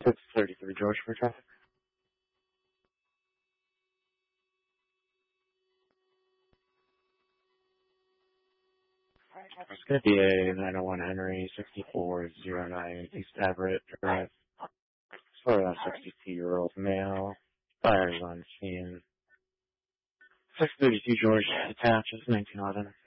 633 George for traffic. It's going to be a 901 Henry 6409 East Everett Drive for a 62-year-old male. Fires on scene. 632 George attaches 1911.